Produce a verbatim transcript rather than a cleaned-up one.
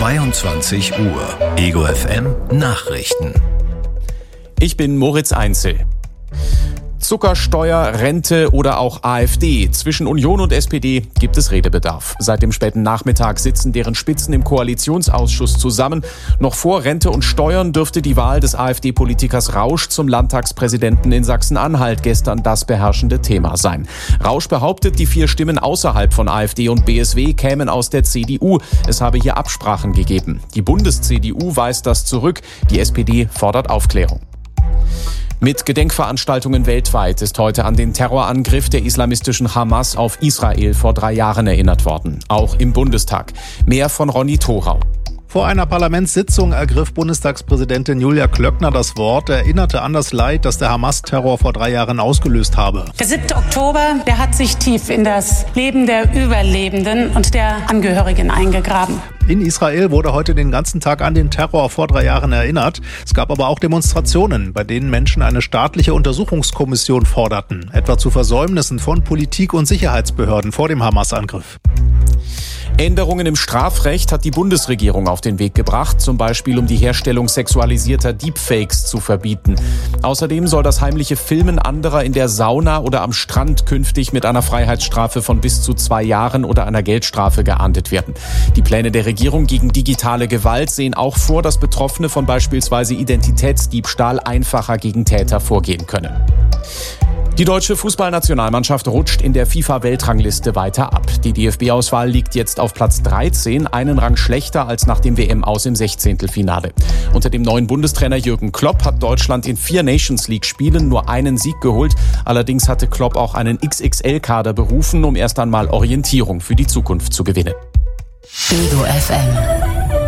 zweiundzwanzig Uhr. Ego F M Nachrichten. Ich bin Moritz Einzel. Zuckersteuer, Rente oder auch AfD. Zwischen Union und S P D gibt es Redebedarf. Seit dem späten Nachmittag sitzen deren Spitzen im Koalitionsausschuss zusammen. Noch vor Rente und Steuern dürfte die Wahl des AfD-Politikers Rausch zum Landtagspräsidenten in Sachsen-Anhalt gestern das beherrschende Thema sein. Rausch behauptet, die vier Stimmen außerhalb von AfD und B S W kämen aus der C D U. Es habe hier Absprachen gegeben. Die Bundes-C D U weist das zurück. Die S P D fordert Aufklärung. Mit Gedenkveranstaltungen weltweit ist heute an den Terrorangriff der islamistischen Hamas auf Israel vor drei Jahren erinnert worden. Auch im Bundestag. Mehr von Ronny Thorau. Vor einer Parlamentssitzung ergriff Bundestagspräsidentin Julia Klöckner das Wort, erinnerte an das Leid, das der Hamas-Terror vor drei Jahren ausgelöst habe. Der siebte Oktober, der hat sich tief in das Leben der Überlebenden und der Angehörigen eingegraben. In Israel wurde heute den ganzen Tag an den Terror vor drei Jahren erinnert. Es gab aber auch Demonstrationen, bei denen Menschen eine staatliche Untersuchungskommission forderten, etwa zu Versäumnissen von Politik und Sicherheitsbehörden vor dem Hamas-Angriff. Änderungen im Strafrecht hat die Bundesregierung auf den Weg gebracht, zum Beispiel um die Herstellung sexualisierter Deepfakes zu verbieten. Außerdem soll das heimliche Filmen anderer in der Sauna oder am Strand künftig mit einer Freiheitsstrafe von bis zu zwei Jahren oder einer Geldstrafe geahndet werden. Die Pläne der Regierung gegen digitale Gewalt sehen auch vor, dass Betroffene von beispielsweise Identitätsdiebstahl einfacher gegen Täter vorgehen können. Die deutsche Fußballnationalmannschaft rutscht in der FIFA-Weltrangliste weiter ab. Die D F B-Auswahl liegt jetzt auf Platz dreizehn, einen Rang schlechter als nach dem W M-Aus im Sechzehntelfinale. Unter dem neuen Bundestrainer Jürgen Klopp hat Deutschland in vier Nations-League-Spielen nur einen Sieg geholt. Allerdings hatte Klopp auch einen X X L-Kader berufen, um erst einmal Orientierung für die Zukunft zu gewinnen. Ego F M.